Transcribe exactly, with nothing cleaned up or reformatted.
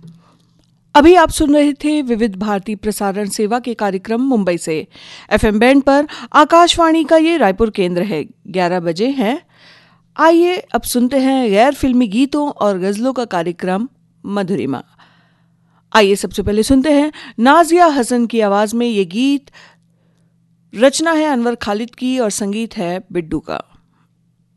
अभी आप सुन रहे थे विविध भारती प्रसारण सेवा के कार्यक्रम मुंबई से। एफएम बैंड पर आकाशवाणी का ये रायपुर केंद्र है। ग्यारह बजे हैं। आइए अब सुनते हैं गैर फिल्मी गीतों और गजलों का कार्यक्रम मधुरिमा। आइए सबसे पहले सुनते हैं नाजिया हसन की आवाज में ये गीत। रचना है अनवर खालिद की और संगीत है बिड्डू का।